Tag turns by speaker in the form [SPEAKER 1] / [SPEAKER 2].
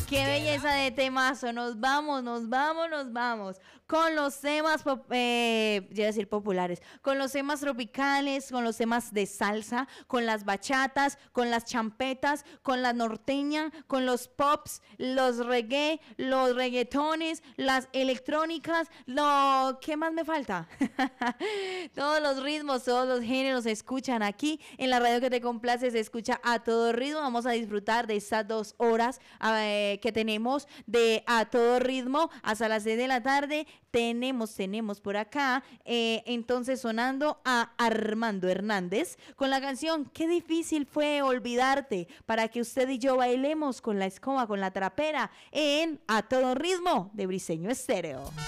[SPEAKER 1] Qué belleza de temazo. Nos vamos, nos vamos, nos vamos. Con los temas, iba a decir populares, con los temas tropicales, con los temas de salsa, con las bachatas, con las champetas, con la norteña, con los pops, los reggae, los reggaetones, las electrónicas, ¿qué más me falta? Todos los ritmos, todos los géneros se escuchan aquí en la radio que te complace, se escucha a todo ritmo. Vamos a disfrutar de estas 2 horas que tenemos de a todo ritmo hasta las 6 de la tarde. Tenemos por acá entonces sonando a Armando Hernández con la canción Qué difícil fue olvidarte, para que usted y yo bailemos con la escoba, con la trapera en A Todo Ritmo de Briseño Estéreo.